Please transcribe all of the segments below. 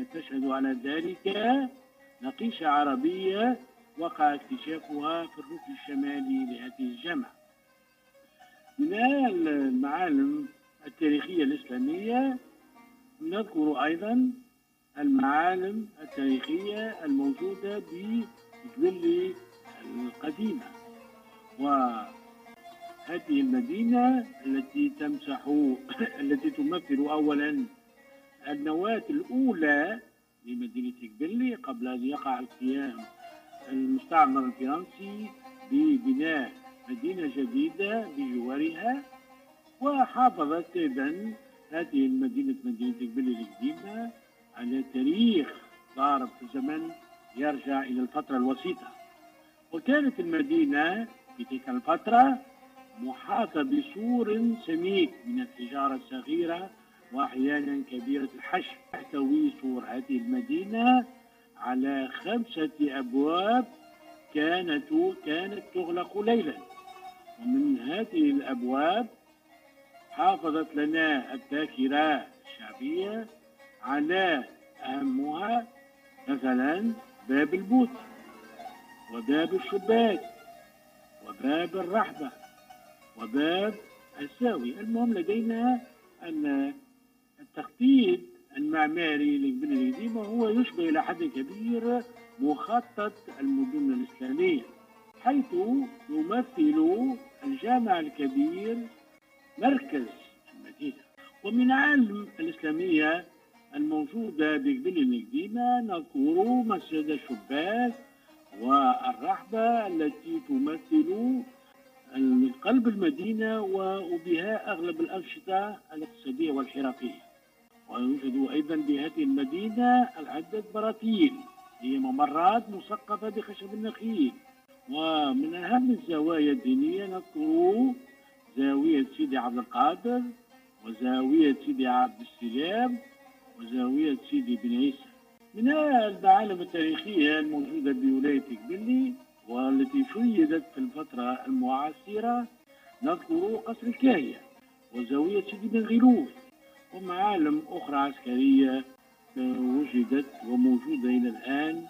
تشهد على ذلك نقيشة عربية وقع اكتشافها في الركن الشمالي لهذه الجامعة. من المعالم التاريخية الإسلامية نذكر أيضا المعالم التاريخية الموجودة بجبل القديمة، وهذه المدينة التي التي تمثل أولا النواة الأولى لمدينة جبلي قبل أن يقع القيام المستعمر الفرنسي ببناء مدينة جديدة بجوارها. وحافظت أيضا هذه مدينة جبلي القديمة على تاريخ ضارب في الزمن يرجع إلى الفترة الوسيطة، وكانت المدينة في تلك الفترة محاطة بسور سميك من الحجارة الصغيرة وأحيانا كبيرة الحجم. تحتوي سور هذه المدينة على 5 أبواب كانت تغلق ليلا، ومن هذه الأبواب حافظت لنا الذاكرة الشعبية على أهمها مثلا باب البوت وباب الشباك وباب الرحبة وباب الساوي. المهم لدينا أن التخطيط المعماري لجبل القديمة هو يشبه إلى حد كبير مخطط المدن الإسلامية، حيث يمثل الجامع الكبير مركز المدينة. ومن العالم الإسلامية الموجودة بجبل القديمة نذكر مسجد الشباك والرحبة التي تمثل قلب المدينة وبها أغلب الأنشطة الاقتصادية والحرفية. ويوجد أيضا بهذه المدينة العدة براطيل، هي ممرات مثقفة بخشب النخيل. ومن أهم الزوايا الدينية نذكر زاوية سيدي عبد القادر وزاوية سيدي عبد السلام وزاوية سيدي بن عيسى. من المعالم التاريخية الموجودة بولاية جبلي والتي شيدت في الفترة المعاصرة نذكر قصر الكاهية وزاوية سيدي بن غلوف، ومعالم أخرى عسكرية وجدت وموجودة إلى الآن.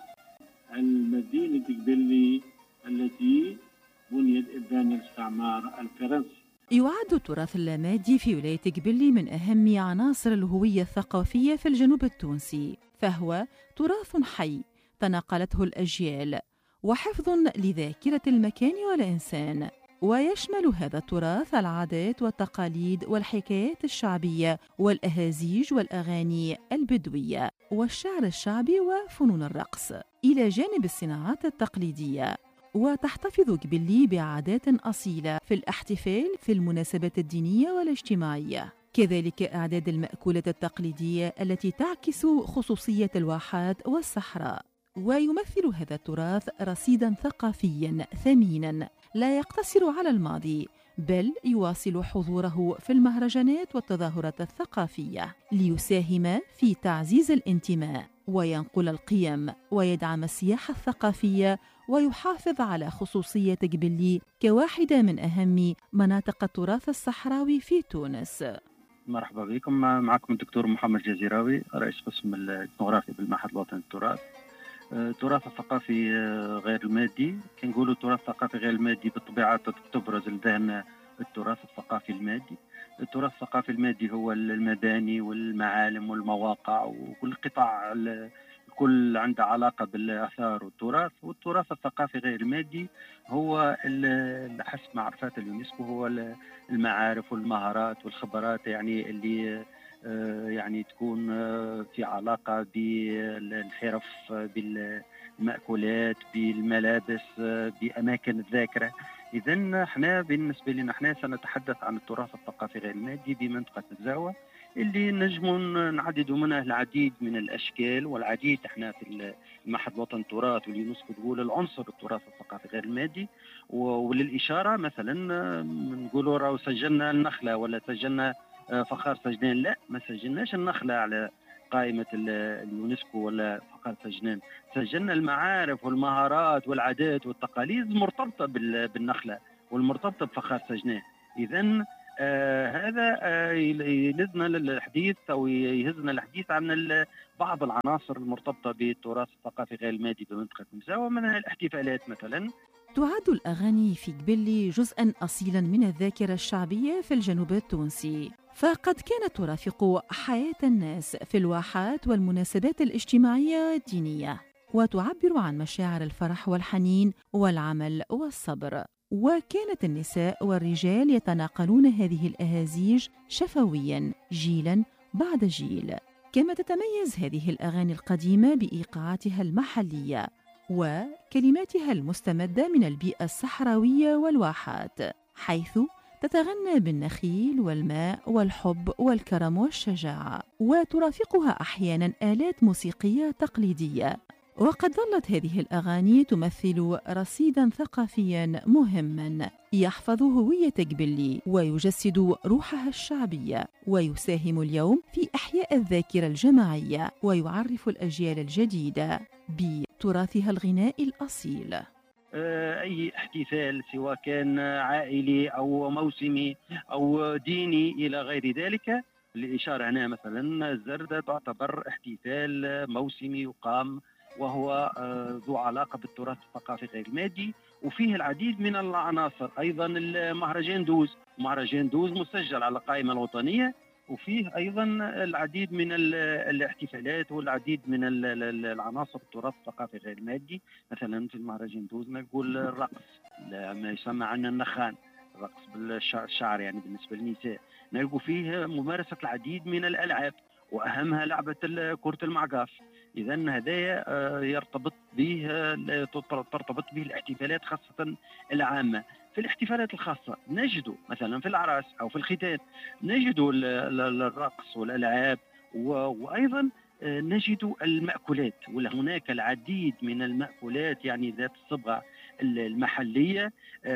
المدينة جبلي التي بنيت إبان الاستعمار الفرنسي. يعد التراث اللامادي في ولاية جبلي من أهم عناصر الهوية الثقافية في الجنوب التونسي، فهو تراث حي تناقلته الأجيال وحفظ لذاكرة المكان والإنسان. ويشمل هذا التراث العادات والتقاليد والحكايات الشعبية والأهازيج والأغاني البدوية والشعر الشعبي وفنون الرقص، إلى جانب الصناعات التقليدية. وتحتفظ جبلي بعادات أصيلة في الاحتفال في المناسبات الدينية والاجتماعية، كذلك إعداد المأكولات التقليدية التي تعكس خصوصية الواحات والصحراء. ويمثل هذا التراث رصيداً ثقافياً ثميناً لا يقتصر على الماضي، بل يواصل حضوره في المهرجانات والتظاهرات الثقافية ليساهم في تعزيز الانتماء وينقل القيم ويدعم السياحة الثقافية ويحافظ على خصوصية جبلي كواحدة من أهم مناطق التراث الصحراوي في تونس. مرحبا بكم، معكم الدكتور محمد جزيراوي، رئيس قسم الإثنوغرافي بالمعهد الوطني للتراث. التراث الثقافي غير المادي، كنقولوا التراث الثقافي غير المادي بالطبيعة تبرز لذهن التراث الثقافي المادي. التراث الثقافي المادي هو المباني والمعالم والمواقع وكل قطاع الكل عنده علاقة بالآثار والتراث. والتراث الثقافي غير المادي هو حسب معرفات اليونسكو هو المعارف والمهارات والخبرات، يعني اللي يعني تكون في علاقة بالحرف، بالمأكولات، بالملابس، بأماكن الذاكرة. إذن احنا بالنسبة لنا احنا سنتحدث عن التراث الثقافي غير المادي بمنطقة الزاوة، اللي نجم نعدد منه العديد من الأشكال والعديد. احنا في المعهد الوطني للتراث واليونسكو تقول العنصر التراث الثقافي غير المادي. وللإشارة مثلا نقولوا راهو سجلنا النخلة ولا سجلنا فخار سجنان، لا ما سجلناش النخلة على قائمة اليونسكو ولا فخار سجنان، سجلنا المعارف والمهارات والعادات والتقاليد المرتبطة بالنخلة والمرتبطة بفخار سجنان. إذن هذا يلزنا للحديث أو يهزنا الحديث عن بعض العناصر المرتبطة بالتراث الثقافي غير المادي بمنطقة نمساوة، منها الاحتفالات مثلا. تعد الأغاني في قبلي جزءاً أصيلاً من الذاكرة الشعبية في الجنوب التونسي، فقد كانت ترافق حياة الناس في الواحات والمناسبات الاجتماعية الدينية، وتعبر عن مشاعر الفرح والحنين والعمل والصبر. وكانت النساء والرجال يتناقلون هذه الأهازيج شفوياً جيلاً بعد جيل. كما تتميز هذه الأغاني القديمة بإيقاعاتها المحلية وكلماتها المستمدة من البيئة الصحراوية والواحات، حيث تتغنى بالنخيل والماء والحب والكرم والشجاعة، وترافقها أحياناً آلات موسيقية تقليدية. وقد ظلت هذه الأغاني تمثل رصيداً ثقافياً مهماً يحفظ هوية قبلي ويجسد روحها الشعبية، ويساهم اليوم في إحياء الذاكرة الجماعية، ويعرف الأجيال الجديدة بتراثها الغنائي الأصيل. أي احتفال سواء كان عائلي أو موسمي أو ديني إلى غير ذلك، الإشارة هنا مثلا الزردة تعتبر احتفال موسمي يقام، وهو ذو علاقة بالتراث الثقافي غير المادي، وفيه العديد من العناصر. أيضا المهرجان دوز مسجل على القائمة الوطنية، وفيه أيضا العديد من الاحتفالات والعديد من العناصر التراث الثقافي غير المادي. مثلا في المهرجان دوز نقول الرقص، ما يسمى عنه النخان، الرقص بالشعر يعني بالنسبة للنساء. نلقوا فيه ممارسة العديد من الألعاب، وأهمها لعبة كرة المعقاف. إذن هذا يرتبط به ترتبط به الاحتفالات خاصة العامة. في الاحتفالات الخاصة نجد مثلا في العراس أو في الختان نجد الرقص والألعاب، وأيضا نجد المأكولات، وهناك العديد من المأكولات يعني ذات الصبغة المحلية،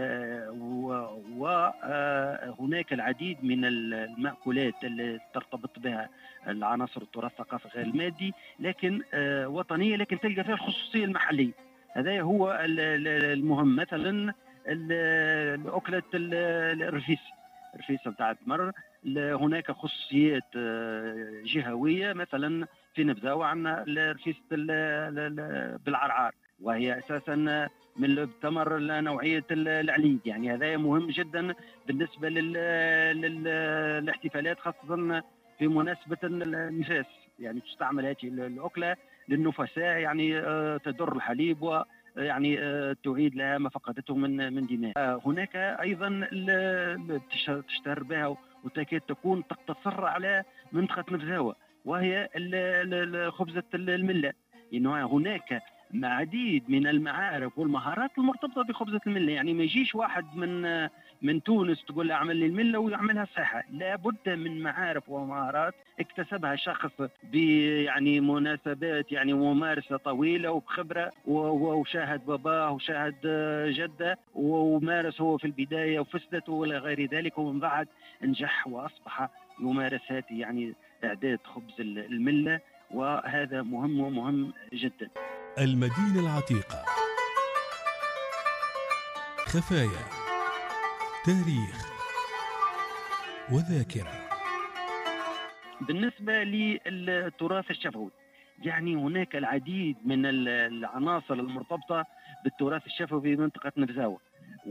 وهناك العديد من المأكولات التي ترتبط بها العناصر التراث الثقافي غير المادي لكن وطنية، لكن تلقى فيها الخصوصية المحلية. هذا هو المهم. مثلا أكلة الرفيسة بتاعت مر، هناك خصوصيات جهوية. مثلا في نبذاوة عندنا رفيسة بالعرعار، وهي أساسا من التمر نوعية العليد. يعني هذا مهم جدا بالنسبة للاحتفالات، خاصة في مناسبة النفاس. يعني تستعمل هذه الأكلة للنفساء، يعني تدر الحليب ويعني تعيد لها ما فقدته من دماء. هناك أيضا تشتهر بها وتكاد تكون تقتصر على منطقة نبذاوة، وهي خبزة الملة. إنه هناك عديد من المعارف والمهارات المرتبطة بخبزة الملة. يعني ما يجيش واحد من تونس تقول له اعمل لي الملة ويعملها صحة، لا بد من معارف ومهارات اكتسبها شخص يعني مناسبات، يعني ممارسة طويلة وبخبرة، وشاهد باباه وشاهد جده، ومارس هو في البداية وفسدته ولا غير ذلك، ومن بعد نجح وأصبح يمارس هذه يعني إعداد خبز الملة. وهذا مهم جدا. المدينة العتيقة، خفايا، تاريخ وذاكرة. بالنسبة للتراث الشفوي، يعني هناك العديد من العناصر المرتبطة بالتراث الشفوي في منطقة نبذاوة،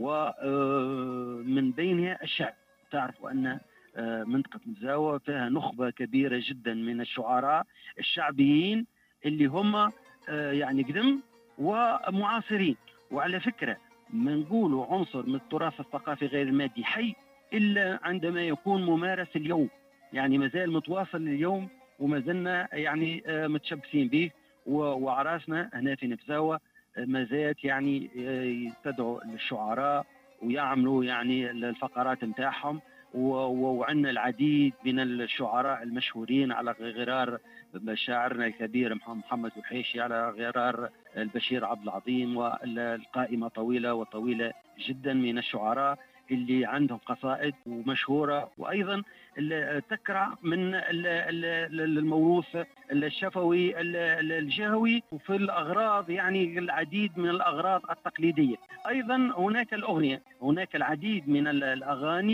ومن بينها الشعر. تعرفوا أن منطقة نبذاوة فيها نخبة كبيرة جدا من الشعراء الشعبيين اللي هم يعني قدم ومعاصرين. وعلى فكرة ما نقولوا عنصر من التراث الثقافي غير المادي حي إلا عندما يكون ممارس اليوم، يعني مازال متواصل اليوم وما زلنا يعني متشبثين به. وعراسنا هنا في نبذاوة ما زالت يعني يستدعوا الشعراء ويعملوا يعني الفقرات متاعهم، وعندنا العديد من الشعراء المشهورين على غرار شاعرنا الكبير محمد وحيشي، على غرار البشير عبد العظيم، والقائمة طويلة جدا من الشعراء اللي عندهم قصائد ومشهورة. وأيضا تكرع من الموروث الشفوي الجهوي، وفي الأغراض يعني العديد من الأغراض التقليدية. أيضا هناك الأغنية، هناك العديد من الأغاني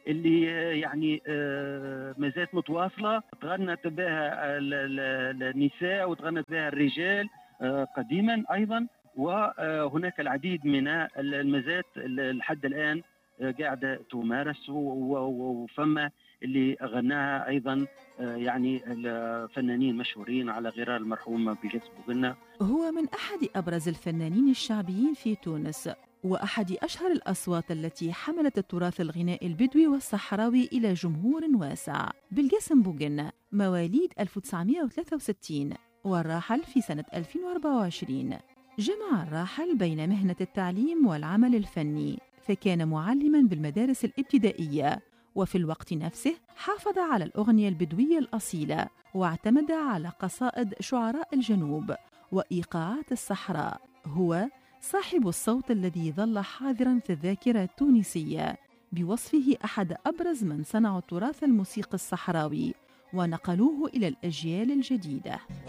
اللي يعني ما زالت متواصلة، تغنت بها النساء وتغنت بها الرجال قديما أيضا، وهناك العديد من المزات لحد الآن قاعدة تمارس، وفما اللي غناها أيضا يعني الفنانين مشهورين على غرار المرحوم بلقيس بوغنا. هو من أحد أبرز الفنانين الشعبيين في تونس، وأحد أشهر الأصوات التي حملت التراث الغنائي البدوي والصحراوي إلى جمهور واسع. بلقيس بوغنا مواليد 1963 والراحل في سنة 2024. جمع الراحل بين مهنة التعليم والعمل الفني، فكان معلماً بالمدارس الابتدائية، وفي الوقت نفسه حافظ على الأغنية البدوية الأصيلة، واعتمد على قصائد شعراء الجنوب وإيقاعات الصحراء. هو صاحب الصوت الذي ظل حاضراً في الذاكرة التونسية، بوصفه أحد أبرز من صنعوا التراث الموسيقي الصحراوي ونقلوه إلى الأجيال الجديدة.